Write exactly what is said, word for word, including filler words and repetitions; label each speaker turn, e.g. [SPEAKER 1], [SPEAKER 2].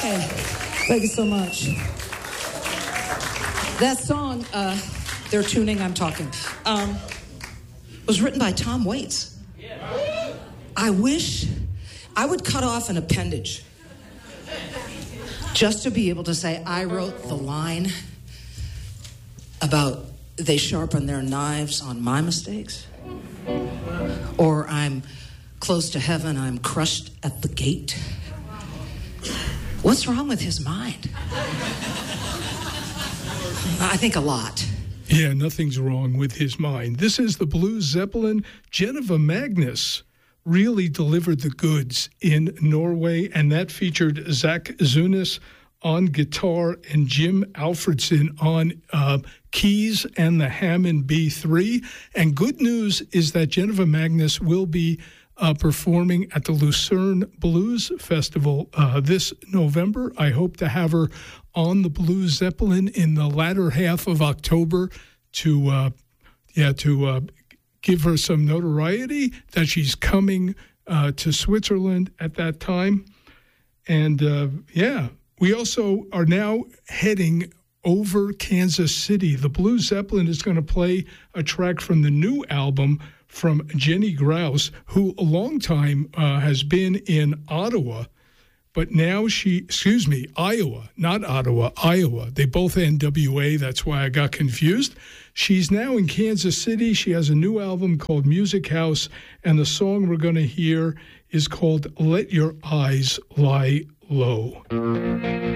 [SPEAKER 1] Hey, thank you so much. That song, uh, they're tuning, I'm talking, um, was written by Tom Waits. I wish I would cut off an appendage just to be able to say I wrote the line about they sharpen their knives on my mistakes, or I'm close to heaven, I'm crushed at the gate. What's wrong with his mind? I think a lot.
[SPEAKER 2] Yeah, nothing's wrong with his mind. This is the Blue Zeppelin. Geneva Magnus really delivered the goods in Norway, and that featured Zach Zunis on guitar and Jim Alfredson on uh, keys and the Hammond B three. And good news is that Geneva Magnus will be uh, performing at the Lucerne Blues Festival uh, this November. I hope to have her on the Blue Zeppelin in the latter half of October to, uh, yeah, to uh, give her some notoriety that she's coming uh, to Switzerland at that time. And, uh, yeah, we also are now heading over Kansas City. The Blue Zeppelin is going to play a track from the new album from Jenny Grouse, who a long time uh, has been in Ottawa, but now she, excuse me, Iowa, not Ottawa, Iowa. They both N W A, that's why I got confused. She's now in Kansas City. She has a new album called Music House, and the song we're going to hear is called Let Your Eyes Lie Low.